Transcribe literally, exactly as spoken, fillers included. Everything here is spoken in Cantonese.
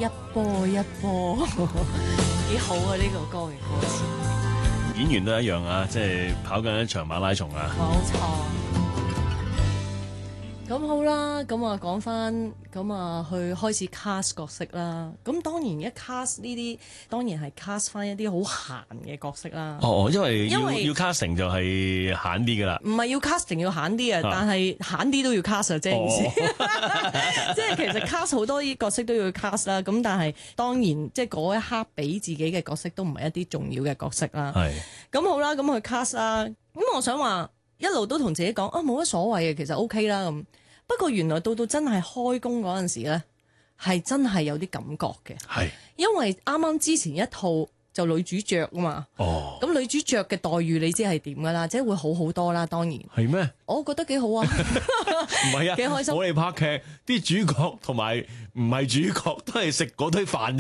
一波一波，幾好啊！呢、這個歌嘅歌詞， 演員都一樣啊，即係跑緊一場馬拉松啊。 冇錯。咁好啦，咁啊講翻，咁啊去開始 cast 角色啦。咁當然一 cast 呢啲，當然係 cast 翻一啲好閒嘅角色啦。 哦哦，因為要因為要 casting 就係閒啲噶啦。 唔係要 casting 要閒啲啊，但係閒啲都要 cast 啊，即係意思。即係其實 cast 好多啲角色都要 cast 啦。咁但係當然即係嗰一刻俾自己嘅角色都唔係一啲重要嘅角色啦。 係。 咁好啦，咁去 cast 啦。咁我想話一路都同自己講啊，冇乜所謂嘅，其實 OK 啦咁。不過原來到到真係開工嗰陣時咧，係真係有啲感覺嘅。 係， 因為啱啱之前一套就女主角啊嘛。 哦。 咁女主角嘅待遇你知係點噶啦，即係會好好多啦。當然係咩？ 我覺得幾好啊。 唔係啊， 幾開心。 我哋拍劇啲主角同埋唔係主角都係食嗰堆飯